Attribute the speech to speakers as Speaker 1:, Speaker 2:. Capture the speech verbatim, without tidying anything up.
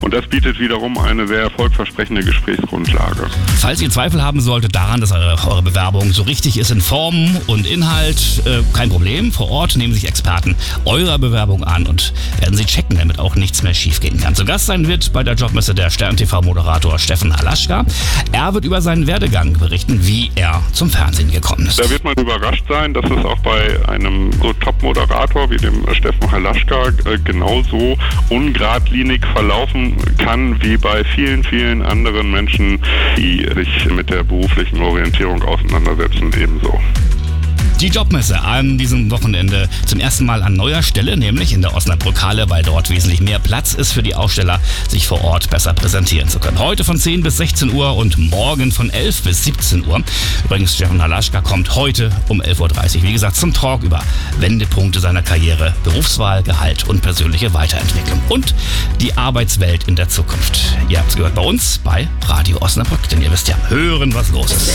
Speaker 1: Und das bietet wiederum eine sehr erfolgversprechende Gesprächsgrundlage.
Speaker 2: Falls ihr Zweifel haben solltet daran, dass eure, eure Bewerbung so richtig ist in Form und Inhalt, äh, kein Problem. Vor Ort nehmen sich Experten eurer Bewerbung an und werden sie checken, damit auch nichts mehr schiefgehen kann. Zu Gast sein wird bei der Jobmesse der Stern-T V-Moderator Steffen Halaschka. Er wird über seinen Werdegang berichten, wie er zum Fernsehen gekommen ist.
Speaker 1: Da wird man überrascht sein, dass es auch bei einem so Top-Moderator wie dem Steffen Halaschka äh, genauso ungeradlinig verlaufen kann wie bei vielen, vielen anderen Menschen, die sich mit der beruflichen Orientierung auseinandersetzen, ebenso.
Speaker 2: Die Jobmesse an diesem Wochenende zum ersten Mal an neuer Stelle, nämlich in der Osnabrück-Halle, weil dort wesentlich mehr Platz ist für die Aussteller, sich vor Ort besser präsentieren zu können. Heute von zehn bis sechzehn Uhr und morgen von elf bis siebzehn Uhr. Übrigens, Steffen Halaschka kommt heute um elf Uhr dreißig, wie gesagt, zum Talk über Wendepunkte seiner Karriere, Berufswahl, Gehalt und persönliche Weiterentwicklung und die Arbeitswelt in der Zukunft. Ihr habt es gehört bei uns bei Radio Osnabrück, denn ihr wisst ja, hören, was los ist.